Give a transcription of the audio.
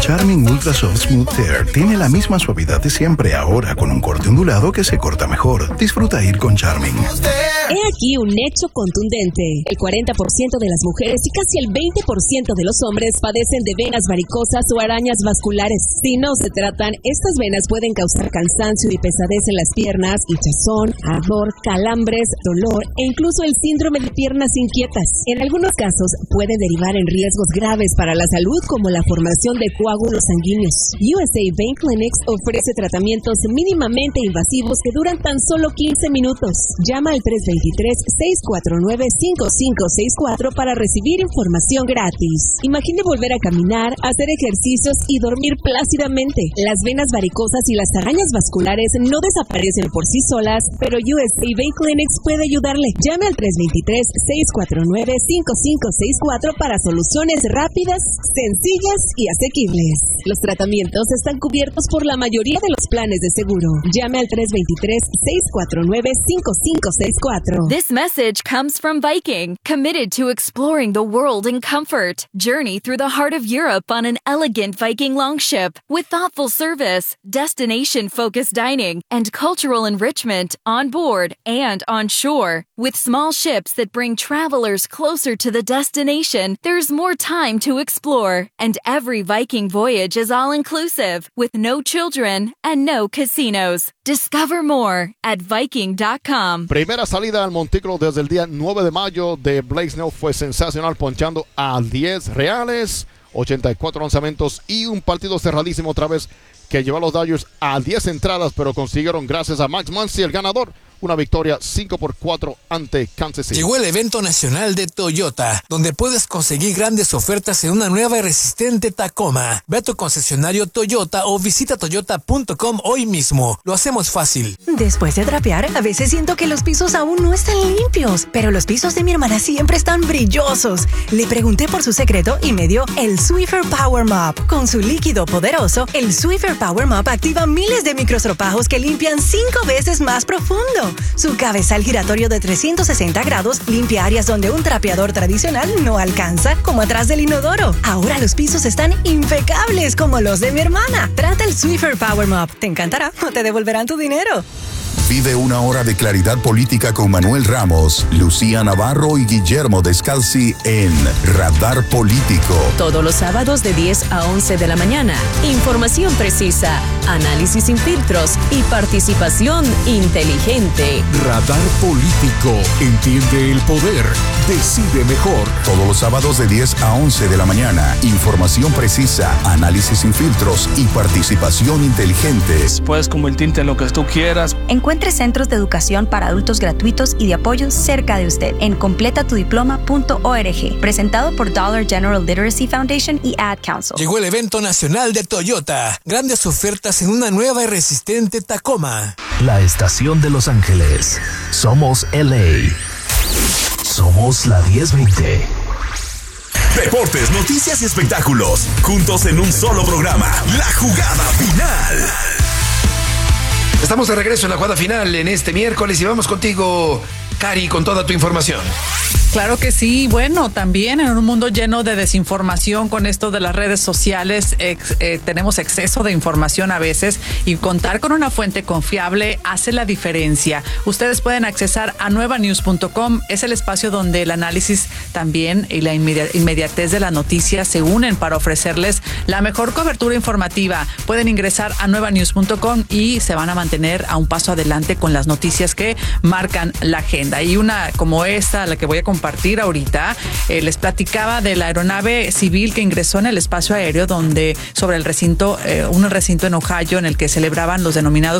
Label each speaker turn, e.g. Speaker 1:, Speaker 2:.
Speaker 1: Charming Ultra Soft Smooth Tear tiene la misma suavidad de siempre, ahora con un corte ondulado que se corta mejor. Disfruta ir con Charming.
Speaker 2: He aquí un hecho contundente. El 40% de las mujeres y casi el 20% de los hombres padecen de venas varicosas o arañas vasculares. Si no se tratan, estas venas pueden causar cansancio y pesadez en las piernas, hinchazón, ardor, calambres, dolor e incluso el síndrome de piernas inquietas. En algunos casos puede derivar en riesgos graves para la salud, como la formación de coágulos sanguíneos. USA Vein Clinics ofrece tratamientos mínimamente invasivos que duran tan solo 15 minutos. Llama al 323-649-5564 para recibir información gratis. Imagine volver a caminar, hacer ejercicios y dormir plácidamente. Las venas varicosas y las arañas vasculares no desaparecen por sí solas, pero USA Vein Clinics puede ayudarle. Llame al 323-649-5564 para soluciones rápidas, sencillas y asequibles. Los tratamientos están cubiertos por la mayoría de los planes de seguro. Llame al 323-649-5564.
Speaker 3: This message comes from Viking, committed to exploring the world in comfort. Journey through the heart of Europe on an elegant Viking longship with thoughtful service, destination-focused dining, and cultural enrichment on board and on shore. With small ships that bring travelers closer to the destination, there's more time to explore, and every Viking voyage is all-inclusive, with no children and no casinos. Discover more at Viking.com.
Speaker 4: Primera salida al montículo desde el día 9 de mayo de Blake Snell fue sensacional, ponchando a 10 reales, 84 lanzamientos y un partido cerradísimo otra vez que llevó a los Dodgers a 10 entradas, pero consiguieron, gracias a Max Muncy, el ganador, una victoria 5-4 ante Kansas City.
Speaker 5: Llegó el evento nacional de Toyota, donde puedes conseguir grandes ofertas en una nueva y resistente Tacoma. Ve a tu concesionario Toyota o visita toyota.com hoy mismo. Lo hacemos fácil.
Speaker 6: Después de trapear, a veces siento que los pisos aún no están limpios, pero los pisos de mi hermana siempre están brillosos. Le pregunté por su secreto y me dio el Swiffer Power Mop. Con su líquido poderoso, el Swiffer Power Mop activa miles de microestropajos que limpian 5 veces más profundo. Su cabezal giratorio de 360 grados limpia áreas donde un trapeador tradicional no alcanza, como atrás del inodoro. Ahora los pisos están impecables como los de mi hermana. Trata el Swiffer Power Mop. Te encantará o te devolverán tu dinero.
Speaker 7: Vive una hora de claridad política con Manuel Ramos, Lucía Navarro y Guillermo Descalzi en Radar Político.
Speaker 8: Todos los sábados de 10 a 11 de la mañana. Información precisa, análisis sin filtros y participación inteligente.
Speaker 9: Radar Político. Entiende el poder. Decide mejor.
Speaker 7: Todos los sábados de 10 a 11 de la mañana. Información precisa, análisis sin filtros y participación inteligente.
Speaker 10: Puedes convertirte en lo que tú quieras.
Speaker 11: Encuentre centros de educación para adultos gratuitos y de apoyo cerca de usted en completatudiploma.org. Presentado por Dollar General Literacy Foundation y Ad Council.
Speaker 5: Llegó el evento nacional de Toyota. Grandes ofertas en una nueva y resistente Tacoma.
Speaker 12: La estación de Los Ángeles. Somos LA. Somos la 1020.
Speaker 13: Deportes, noticias y espectáculos. Juntos en un solo programa. La jugada final.
Speaker 14: Estamos de regreso en la jugada final en este miércoles y vamos contigo, Cari, con toda tu información.
Speaker 15: Claro que sí. Bueno, también en un mundo lleno de desinformación con esto de las redes sociales, tenemos exceso de información a veces y contar con una fuente confiable hace la diferencia. Ustedes pueden accesar a nuevanews.com. Es el espacio donde el análisis también y la inmediatez de las noticias se unen para ofrecerles la mejor cobertura informativa. Pueden ingresar a nuevanews.com y se van a mantener a un paso adelante con las noticias que marcan la agenda. Y una como esta, la que voy a compartir ahorita, les platicaba de la aeronave civil que ingresó en el espacio aéreo donde sobre el recinto, un recinto en Ohio en el que celebraban los denominados